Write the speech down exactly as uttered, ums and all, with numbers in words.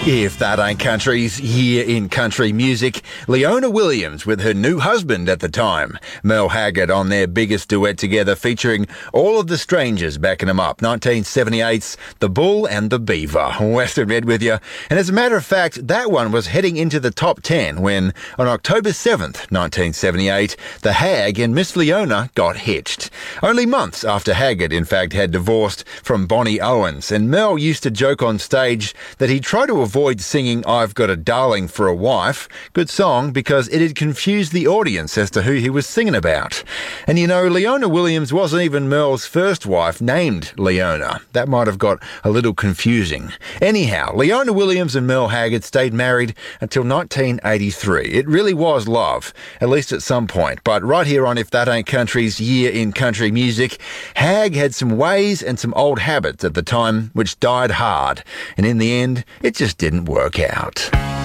If that ain't country's year in country music, Leona Williams with her new husband at the time, Merle Haggard, on their biggest duet together, featuring All of the Strangers backing them up, nineteen seventy-eight's The Bull and the Beaver. Western Red with you. And as a matter of fact, that one was heading into the top ten when, on October seventh, nineteen seventy-eight, the Hag and Miss Leona got hitched. Only months after Haggard, in fact, had divorced from Bonnie Owens, and Merle used to joke on stage that he'd try to avoid Avoid singing I've Got a Darling for a Wife, good song, because it'd confuse the audience as to who he was singing about. And you know, Leona Williams wasn't even Merle's first wife named Leona. That might have got a little confusing. Anyhow, Leona Williams and Merle Haggard stayed married until nineteen eighty-three. It really was love, at least at some point. But right here on If That Ain't Country's Year in Country Music, Hag had some ways and some old habits at the time which died hard. And in the end, it just didn't work out.